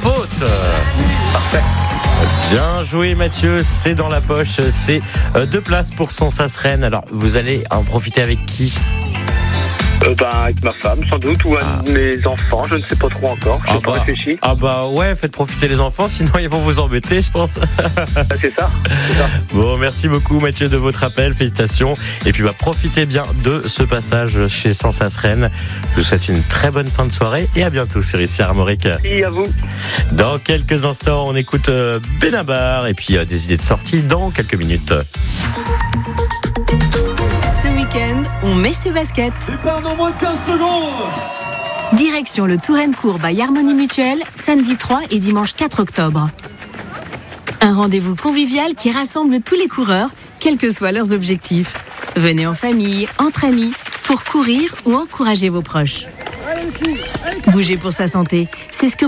faute. Parfait. Bien joué Mathieu, c'est dans la poche, c'est 2 places pour Sansace-Rennes. Alors vous allez en profiter avec qui ? Avec ma femme, sans doute, ou un de mes enfants, je ne sais pas trop encore. Je n'ai pas réfléchi. Ouais, faites profiter les enfants, sinon ils vont vous embêter, je pense. C'est ça. Bon, merci beaucoup Mathieu de votre appel, félicitations. Et puis profitez bien de ce passage chez Sansace-Rennes. Je vous souhaite une très bonne fin de soirée et à bientôt sur ici Armorique. Merci à vous. Dans quelques instants, on écoute Benabar et puis des idées de sortie dans quelques minutes. Ce week-end, on met ses baskets. Départ dans moins de 15 secondes. Direction le Touraine-Courbe à Harmonie Mutuelle, samedi 3 et dimanche 4 octobre. Un rendez-vous convivial qui rassemble tous les coureurs, quels que soient leurs objectifs. Venez en famille, entre amis, pour courir ou encourager vos proches. Bouger pour sa santé, c'est ce que